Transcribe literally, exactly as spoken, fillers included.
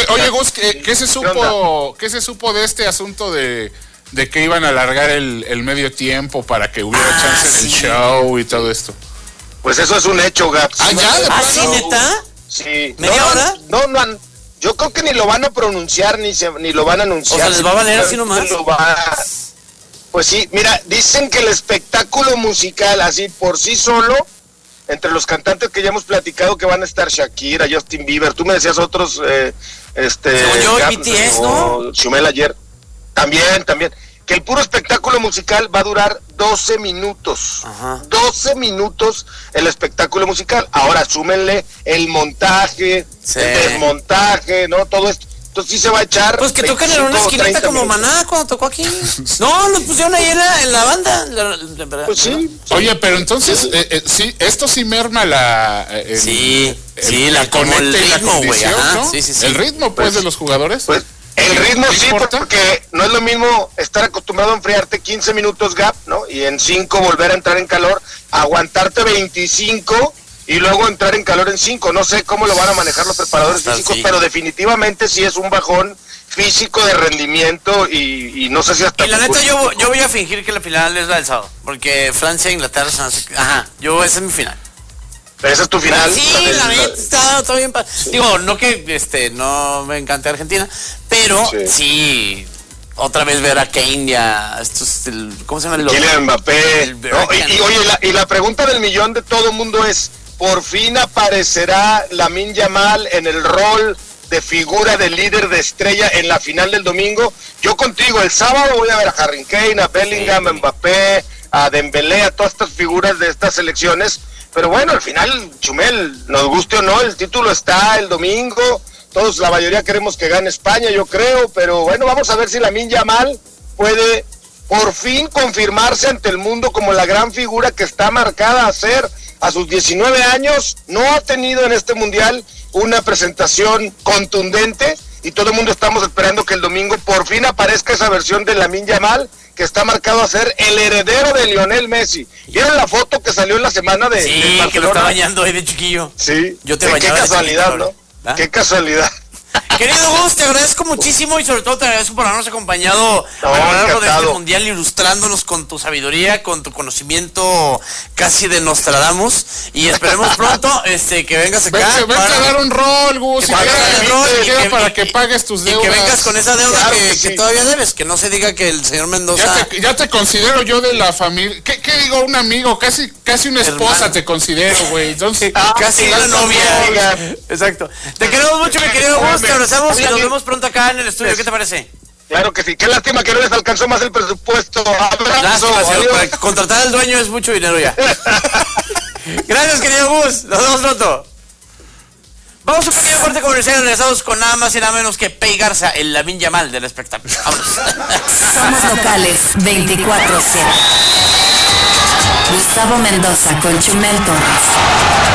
oye Gus, ¿qué, ¿qué se supo, qué se supo de este asunto de, de que iban a alargar el, el medio tiempo para que hubiera ah, chance sí. en el show y todo esto? Pues eso es un hecho, Gaps. ¿Ah, ya? ¿De ¿Ah, sí, neta? Sí. ¿Media no, hora? No, no, no, yo creo que ni lo van a pronunciar, ni, se, ni lo van a anunciar. O sea, ¿les va a valer así nomás? Lo va, pues sí, mira, dicen que el espectáculo musical, así por sí solo, entre los cantantes que ya hemos platicado, que van a estar Shakira, Justin Bieber, tú me decías otros, eh, este... Según yo, Gap, B T S, ¿no? Chumel ayer, también, también, que el puro espectáculo musical va a durar doce minutos, Ajá. doce minutos el espectáculo musical. Ahora, súmenle el montaje, sí. el desmontaje, ¿no? Todo esto. Entonces sí se va a echar. Pues que tocan en una esquinita como minutos. Maná cuando tocó aquí. No, los pusieron ahí en la, en la banda. La, la, pues sí. Oye, pero entonces, sí, eh, eh, sí esto sí merma la. Eh, el, sí, el, sí, la, el como el ritmo, güey. ¿no? Sí, sí, sí. El ritmo, pues, pues de los jugadores. Pues el ritmo sí, importa? Porque no es lo mismo estar acostumbrado a enfriarte quince minutos Gap, ¿no? Y en cinco volver a entrar en calor, aguantarte veinticinco. Y luego entrar en calor en cinco. No sé cómo lo van a manejar los preparadores físicos, sí. pero definitivamente sí es un bajón físico de rendimiento y, y no sé si hasta... Y la neta yo, yo voy a fingir que la final es la del sábado, porque Francia e Inglaterra son así, ajá, yo esa es mi final. ¿Pero esa es tu final? Sí, la, la neta está todo bien. Sí. Digo, no que este no me encante Argentina, pero sí, sí otra vez ver a Kane ya, estos, el, ¿cómo se llama? El Kylian Mbappé. No, y, y oye, la, y la pregunta del millón de todo el mundo es, ¿por fin aparecerá Lamine Yamal en el rol de figura de líder de estrella en la final del domingo? Yo contigo, el sábado voy a ver a Harry Kane, a Bellingham, sí. a Mbappé, a Dembélé, a todas estas figuras de estas selecciones, pero bueno, al final, Chumel, nos guste o no, el título está el domingo, todos, la mayoría queremos que gane España, yo creo, pero bueno, vamos a ver si Lamine Yamal puede por fin confirmarse ante el mundo como la gran figura que está marcada a ser. A sus diecinueve años no ha tenido en este mundial una presentación contundente y todo el mundo estamos esperando que el domingo por fin aparezca esa versión de Lamine Yamal que está marcado a ser el heredero de Lionel Messi. ¿Vieron la foto que salió en la semana de, sí, de Barcelona? Que lo está bañando ahí de chiquillo. Sí, yo te qué casualidad, chiquillo, ¿no? ¿Ah? Qué casualidad. Querido Gus, te agradezco muchísimo y sobre todo te agradezco por habernos acompañado no, a lo largo de este encantado. mundial, ilustrándonos con tu sabiduría, con tu conocimiento casi de Nostradamus, y esperemos pronto este que vengas acá. Vente, para... vente a dar un rol, Gus, y el rol y que, para y, que pagues tus deudas. Y que vengas con esa deuda claro que, que, que sí. todavía debes, que no se diga que el señor Mendoza... Ya te, ya te considero yo de la familia, ¿qué, qué digo? Un amigo, casi casi una esposa Hermano. Te considero, güey. Entonces, ah, casi sí, una novia. Oiga. Exacto. Te queremos mucho, mi querido Gus, te abrazamos y nos vemos pronto acá en el estudio. ¿Qué te parece? Claro que sí. Qué lástima que no les alcanzó más el presupuesto. Abrazo. Lástima, para contratar al dueño es mucho dinero ya. Gracias, querido Gus. Nos vemos pronto. Vamos a un pequeño corte comercial, regresados con nada más y nada menos que Pei Garza, el Lamine Yamal del espectáculo. Vámonos. Somos locales veinticuatro siete. Gustavo Mendoza con Chumel Torres.